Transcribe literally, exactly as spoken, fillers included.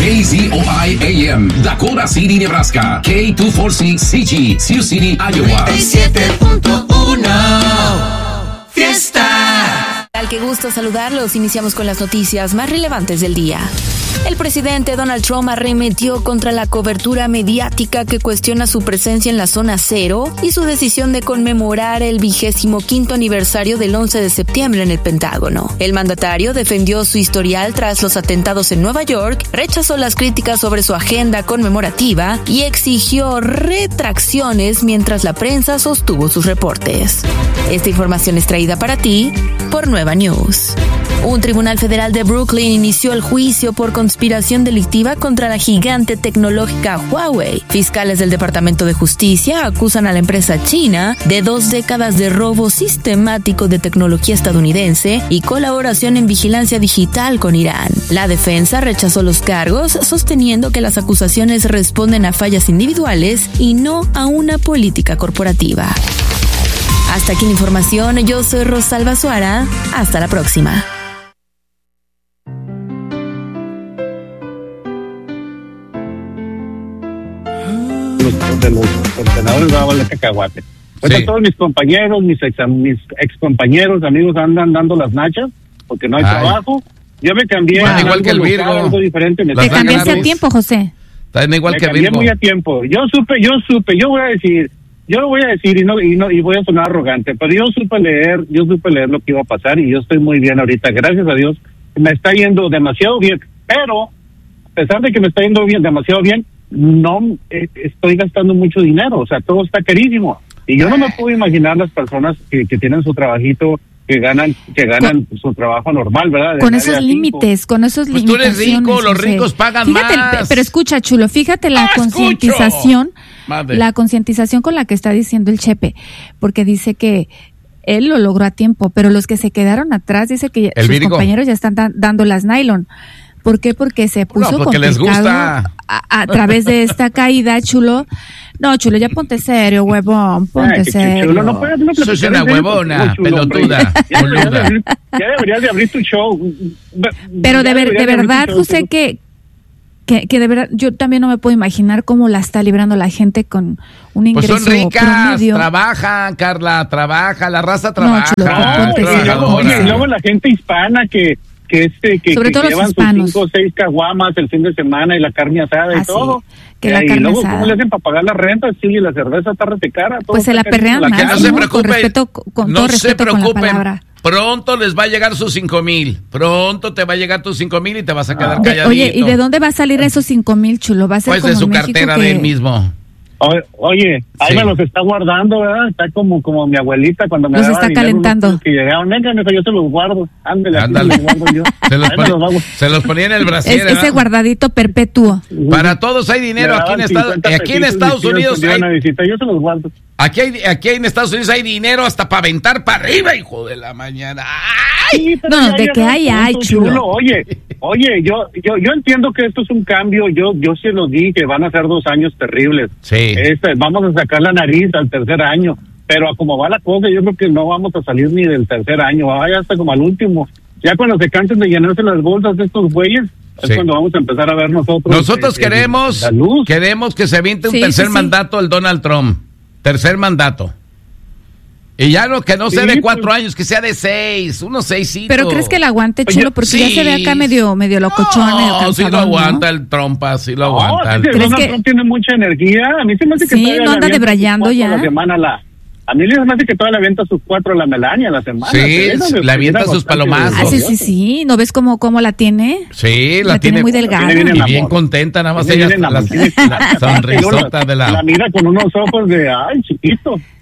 K Z O I A M, Dakota City, Nebraska. K veinticuatro C C G, Sioux City, Iowa. noventa y siete punto uno Fiesta. Qué gusto saludarlos. Iniciamos con las noticias más relevantes del día. El presidente Donald Trump arremetió contra la cobertura mediática que cuestiona su presencia en la zona cero y su decisión de conmemorar el vigésimo quinto aniversario del once de septiembre en el Pentágono. El mandatario defendió su historial tras los atentados en Nueva York, rechazó las críticas sobre su agenda conmemorativa y exigió retracciones mientras la prensa sostuvo sus reportes. Esta información es traída para ti por Nueva News. Un tribunal federal de Brooklyn inició el juicio por conspiración delictiva contra la gigante tecnológica Huawei. Fiscales del Departamento de Justicia acusan a la empresa china de dos décadas de robo sistemático de tecnología estadounidense y colaboración en vigilancia digital con Irán. La defensa rechazó los cargos, sosteniendo que las acusaciones responden a fallas individuales y no a una política corporativa. Hasta aquí la información. Yo soy Rosalba Suara. Hasta la próxima. De los ordenadores va a valer cacahuate. Pues sí. Todos mis compañeros, mis ex, mis ex compañeros, amigos andan dando las nachas porque no hay Ay. trabajo. Yo me cambié bueno, a igual algo que el local, Virgo. algo diferente. Me Te cambiaste a tiempo, José. Están igual me que cambié Virgo. muy a tiempo. Yo supe, yo supe, yo voy a decir, yo lo voy a decir y no y no y voy a sonar arrogante, pero yo supe leer, yo supe leer lo que iba a pasar y yo estoy muy bien ahorita. Gracias a Dios me está yendo demasiado bien, pero a pesar de que me está yendo bien, demasiado bien, no eh, estoy gastando mucho dinero, o sea, todo está carísimo y yo no me puedo imaginar las personas que, que tienen su trabajito, que ganan que ganan con, su trabajo normal, ¿verdad? Con esos límites, con esos límites. Pues tú eres rico, los ricos pagan fíjate más. El, pero escucha, Chulo, fíjate la ¡Ah, concientización, la concientización con la que está diciendo el Chepe, porque dice que él lo logró a tiempo, pero los que se quedaron atrás, dice que el sus Virgo. compañeros ya están da, dando las nylon. ¿Por qué? Porque se puso no, porque complicado les gusta. A, a través de esta caída, Chulo. No, Chulo, ya ponte serio, huevón, ponte Ay, serio. Chulo, no puedes, no Soy una huevona, pelotuda, ya, deberías de, ya deberías de abrir tu show. Pero de, ver, de verdad, José, que, que, que de verdad, yo también no me puedo imaginar cómo la está librando la gente con un ingreso pues son ricas, promedio. trabajan, Carla, trabaja, la raza trabaja. No, Chulo, no, ponte y luego, oye, y luego la gente hispana que que este que, Sobre que todo llevan los hispanos. sus cinco o seis caguamas el fin de semana y la carne asada ah, y todo. Sí, que eh, la y carne luego asada. ¿cómo le hacen para pagar la renta? Sí, la cerveza está rete cara. Todo Pues se la perrean la más, que no ¿no? se preocupen, con respeto, con no todo se respeto preocupen. con la palabra. Pronto les va a llegar sus cinco mil. Pronto te va a llegar tus cinco mil y te vas a quedar Ah. calladito. Oye, ¿y de dónde va a salir esos cinco mil, Chulo? ¿Va a ser pues como de su en México cartera que... de él mismo. Oye, oye ahí Sí. me los está guardando, ¿verdad? Está como como mi abuelita cuando me Los daba está dinero, calentando. unos que llegaban, venga, mijo, yo se los guardo. Ándale, aquí Ándale. se los guardo yo. Se los, Ahí me pon- los hago. se los ponía en el brasier. Es, ¿verdad? ese guardadito perpetuo. Para todos hay dinero Me aquí en daban Estados, cincuenta aquí en pesitos Estados y si Unidos. iban Hay, a visita, yo se los guardo. aquí, hay, aquí en Estados Unidos hay dinero hasta para aventar para arriba, hijo de la mañana. ¡Ay! Sí, pero No, ya de llegó que un hay, hay, punto, Chulo. Oye, oye, yo, yo, yo entiendo que esto es un cambio. Yo, yo sí los di que van a ser dos años terribles. Sí. Este, vamos a sacar la nariz al tercer año, pero a como va la cosa, yo creo que no vamos a salir ni del tercer año, vaya hasta como al último. Ya cuando se cansen de llenarse las bolsas de estos güeyes, es Sí. cuando vamos a empezar a ver nosotros. Nosotros eh, queremos, la luz. queremos que se aviente un Sí, tercer sí, sí. mandato el Donald Trump. Tercer mandato. Y ya no, que no sea Sí, de cuatro pues. años, que sea de seis, unos seis. Pero ¿crees que el aguante, Chulo? Oye, Porque sí. ya se ve acá medio, medio locochón, medio No, sí cansadón, lo aguanta ¿no? el Trumpa, sí lo No, aguanta. es que ¿Crees Donald que- Trump tiene mucha energía. A mí se me hace que Sí, todavía no le anda avienta debrayando sus cuatro ya. a la semana a la... A mí se me hace que todavía le avienta sus cuatro a la Melania a la semana. Sí, Eso me le avienta parece sus bastante palomazos. Ah, sí, odioso. sí, sí. ¿No ves cómo, cómo la tiene? Sí, la, La tiene muy delgada. Tiene bien Y en bien amor. contenta, nada más Tiene ella, bien en la, amor. la sonrisota de La la... mira con unos ojos de, ay, chiquito.